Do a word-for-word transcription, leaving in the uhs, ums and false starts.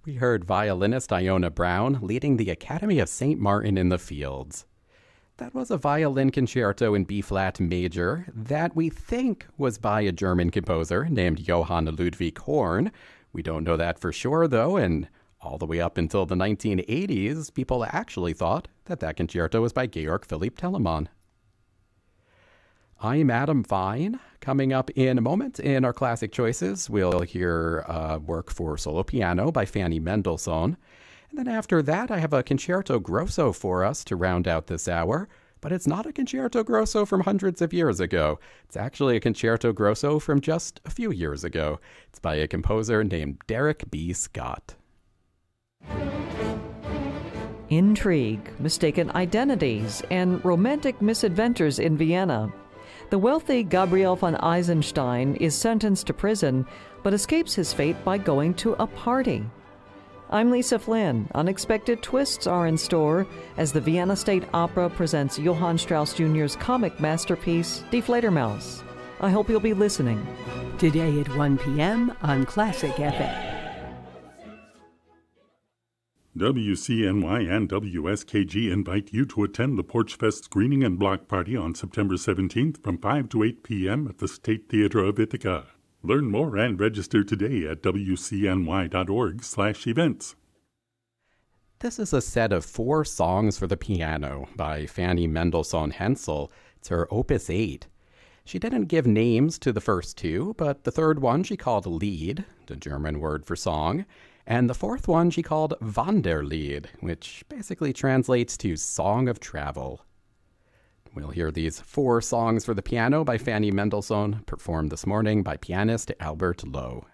We heard violinist Iona Brown leading the Academy of Saint Martin in the Fields. That was a violin concerto in B-flat major that we think was by a German composer named Johann Ludwig Horn. We don't know that for sure, though, and all the way up until the nineteen eighties, people actually thought that that concerto was by Georg Philipp Telemann. I'm Adam Fine. Coming up in a moment in our classic choices, we'll hear uh, work for solo piano by Fanny Mendelssohn. And then after that, I have a concerto grosso for us to round out this hour. But it's not a concerto grosso from hundreds of years ago. It's actually a concerto grosso from just a few years ago. It's by a composer named Derek B. Scott. Intrigue, mistaken identities, and romantic misadventures in Vienna. The wealthy Gabriel von Eisenstein is sentenced to prison, but escapes his fate by going to a party. I'm Lisa Flynn. Unexpected twists are in store as the Vienna State Opera presents Johann Strauss Junior's comic masterpiece, Die Fledermaus. I hope you'll be listening. Today at one p.m. on Classic F M. W C N Y and W S K G invite you to attend the Porch Fest screening and block party on September seventeenth from five to eight p.m. at the State Theater of Ithaca. Learn more and register today at W C N Y dot org slash events. This is a set of four songs for the piano by Fanny Mendelssohn Hensel. It's her Opus eight. She didn't give names to the first two, but the third one she called Lied, the German word for song, and the fourth one she called Wanderlied, which basically translates to Song of Travel. We'll hear these four songs for the piano by Fanny Mendelssohn, performed this morning by pianist Albert Lowe.